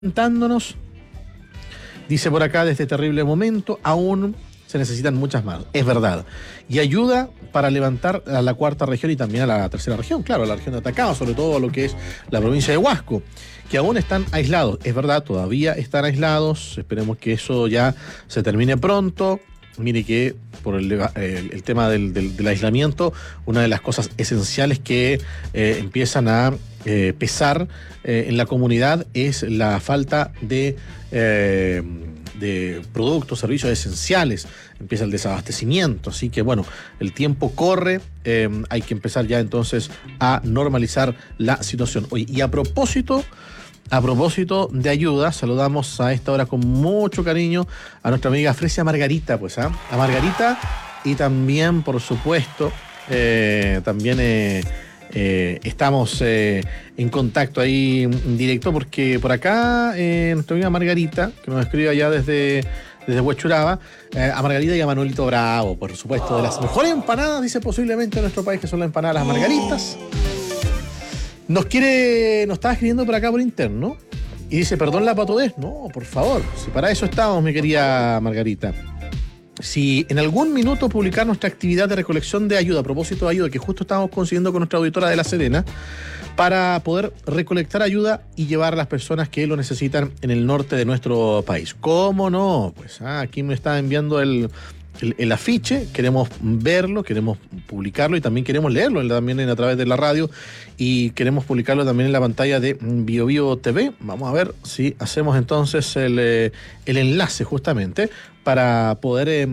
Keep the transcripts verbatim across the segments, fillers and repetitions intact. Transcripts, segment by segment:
Contándonos, dice por acá, de este terrible momento, aún se necesitan muchas manos, es verdad, y ayuda para levantar a la cuarta región y también a la tercera región, claro, a la región de Atacama, sobre todo a lo que es la provincia de Huasco, que aún están aislados, es verdad, todavía están aislados, esperemos que eso ya se termine pronto. Mire que por el, el, el tema del, del, del aislamiento, una de las cosas esenciales que eh, empiezan a eh, pesar eh, en la comunidad es la falta de, eh, de productos, servicios esenciales. Empieza el desabastecimiento, así que bueno, el tiempo corre, eh, hay que empezar ya entonces a normalizar la situación. Oye, y a propósito... A propósito de ayuda, saludamos a esta hora con mucho cariño a nuestra amiga Fresia Margarita, pues, ¿eh? a Margarita y también, por supuesto, eh, también eh, eh, estamos eh, en contacto ahí en directo porque por acá eh, nuestra amiga Margarita, que nos escribe allá desde, desde Huechuraba, eh, a Margarita y a Manuelito Bravo, por supuesto, de las mejores empanadas, dice posiblemente en nuestro país, que son las empanadas Las Margaritas. Nos quiere, nos estaba escribiendo por acá por interno y dice, perdón la patudez. No, por favor, si para eso estamos, mi querida Margarita. Si en algún minuto publicar nuestra actividad de recolección de ayuda, a propósito de ayuda, que justo estamos consiguiendo con nuestra auditora de La Serena, para poder recolectar ayuda y llevar a las personas que lo necesitan en el norte de nuestro país. ¿Cómo no? Pues ah, aquí me está enviando el... El, el afiche, queremos verlo, queremos publicarlo y también queremos leerlo también a través de la radio y queremos publicarlo también en la pantalla de Bio Bio T V. Vamos a ver si hacemos entonces el, eh, el enlace justamente para poder eh,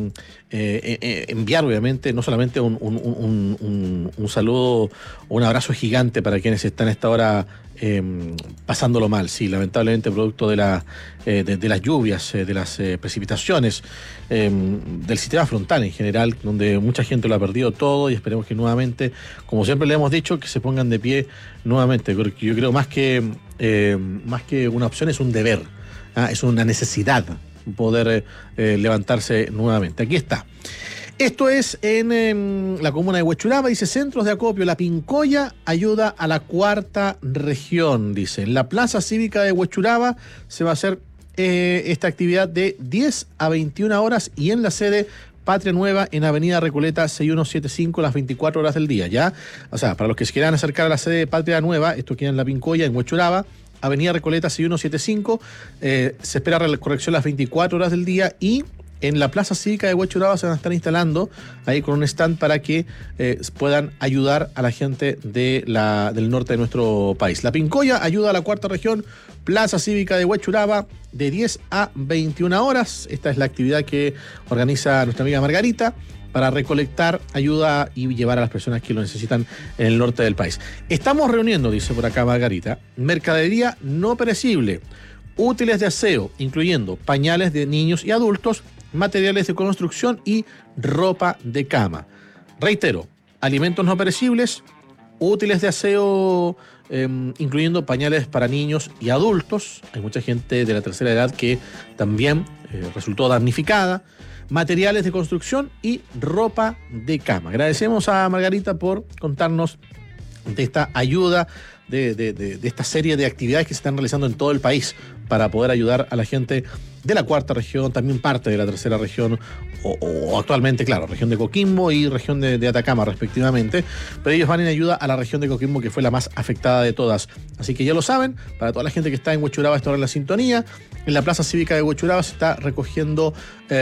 eh, eh, enviar obviamente no solamente un, un, un, un, un saludo o un abrazo gigante para quienes están a esta hora Eh, pasándolo mal, sí, lamentablemente producto de, la, eh, de, de las lluvias, eh, de las eh, precipitaciones, eh, del sistema frontal en general, donde mucha gente lo ha perdido todo y esperemos que nuevamente, como siempre le hemos dicho, que se pongan de pie nuevamente, porque yo creo más que, eh, más que una opción es un deber, ¿ah? Es una necesidad poder eh, levantarse nuevamente. Aquí está. Esto es en, en la comuna de Huechuraba, dice, centros de acopio, La Pincoya ayuda a la cuarta región, dice. En la plaza cívica de Huechuraba se va a hacer eh, esta actividad de diez a veintiuna horas y en la sede Patria Nueva en Avenida Recoleta seis uno siete cinco las veinticuatro horas del día, ¿ya? O sea, para los que se quieran acercar a la sede de Patria Nueva, esto queda en La Pincoya, en Huechuraba, Avenida Recoleta seis uno siete cinco, eh, se espera corrección las veinticuatro horas del día y en la plaza cívica de Huechuraba se van a estar instalando ahí con un stand para que eh, puedan ayudar a la gente de la, del norte de nuestro país. La Pincoya ayuda a la cuarta región, plaza cívica de Huechuraba, de diez a veintiuna horas. Esta es la actividad que organiza nuestra amiga Margarita para recolectar ayuda y llevar a las personas que lo necesitan en el norte del país. Estamos reuniendo, dice por acá Margarita, mercadería no perecible, útiles de aseo, incluyendo pañales de niños y adultos, materiales de construcción y ropa de cama. Reitero, alimentos no perecibles, útiles de aseo, eh, incluyendo pañales para niños y adultos. Hay mucha gente de la tercera edad que también eh, resultó damnificada. Materiales de construcción y ropa de cama. Agradecemos a Margarita por contarnos de esta ayuda, de, de, de, de esta serie de actividades que se están realizando en todo el país para poder ayudar a la gente de la cuarta región, también parte de la tercera región, o, o actualmente, claro, región de Coquimbo y región de, de Atacama, respectivamente, pero ellos van en ayuda a la región de Coquimbo, que fue la más afectada de todas. Así que ya lo saben, para toda la gente que está en Huechuraba, está ahora en la sintonía, en la plaza cívica de Huechuraba se está recogiendo eh,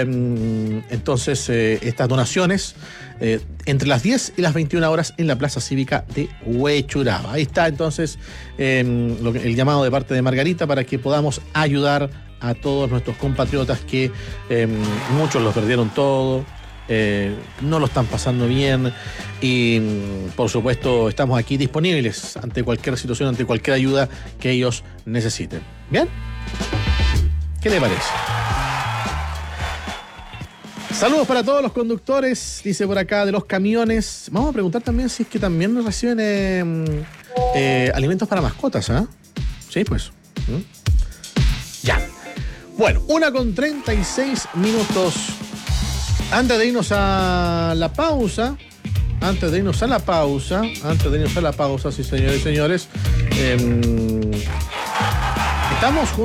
entonces eh, estas donaciones eh, entre las diez y las veintiuna horas en la plaza cívica de Huechuraba. Ahí está entonces eh, lo que, el llamado de parte de Margarita para que podamos ayudar a todos nuestros compatriotas que eh, muchos los perdieron todo, eh, no lo están pasando bien y por supuesto estamos aquí disponibles ante cualquier situación, ante cualquier ayuda que ellos necesiten. ¿Bien? ¿Qué le parece? Saludos para todos los conductores, dice por acá, de los camiones. Vamos a preguntar también si es que también reciben eh, eh, alimentos para mascotas, ¿ah? ¿eh? Sí, pues. ¿Mm? Ya. Bueno, una con treinta y seis minutos. Antes de irnos a la pausa, antes de irnos a la pausa, antes de irnos a la pausa, sí, señores y señores, eh, Estamos